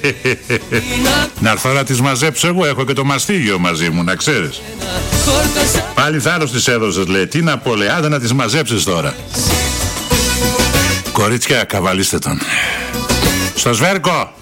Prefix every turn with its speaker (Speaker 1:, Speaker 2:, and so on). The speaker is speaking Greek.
Speaker 1: Να έρθω να τις μαζέψω εγώ, έχω και το μαστίγιο μαζί μου, να ξέρεις. Πάλι θάρρος της έδωσες, λέει. Τι να πω, λέει, άντε να τις μαζέψεις τώρα. Κορίτσια, καβαλήστε τον. Στο σβέρκο.